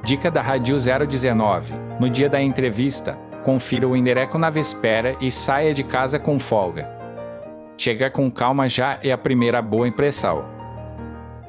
Dica da Rádio 019. No dia da entrevista, confira o endereço na véspera e saia de casa com folga. Chegar com calma já é a primeira boa impressão.